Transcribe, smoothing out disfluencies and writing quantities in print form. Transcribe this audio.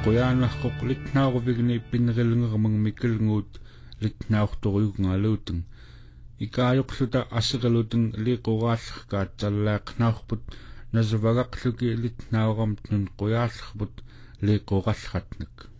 quyaanarqoq litnaaruvigni pinnerilungermang mikkelnguut litnaartoriugngaluuteng ikaajoqluta asseqaluteng liiquraallерkaat tallaaqnaarput nasuvagaqluki litnaaramtnun quyaallerput liiqurallratnak